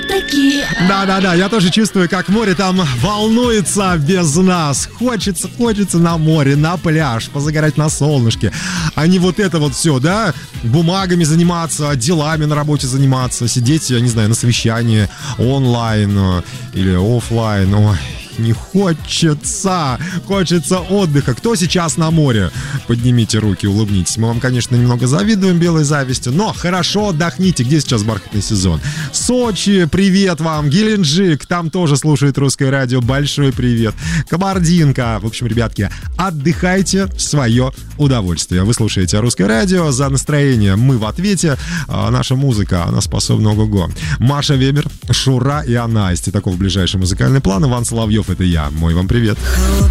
такие. Да, я тоже чувствую, как море там волнуется без нас. Хочется на море, на пляж, позагорать на солнышке. А не вот это вот все, да? Бумагами заниматься, делами на работе заниматься, сидеть, я не знаю, на совещании онлайн или офлайн. Ой, не хочется. Хочется отдыха. Кто сейчас на море? Поднимите руки, улыбнитесь. Мы вам, конечно, немного завидуем белой завистью, но хорошо отдохните. Где сейчас бархатный сезон? Сочи, привет вам. Геленджик, там тоже слушает русское радио. Большой привет. Кабардинка. В общем, ребятки, отдыхайте в свое удовольствие. Вы слушаете русское радио. За настроение мы в ответе. Наша музыка, она способна ого-го. Маша Вебер, Шура и Анасти. Таков ближайший музыкальный план. Иван Соловьев, это я. Мой вам привет.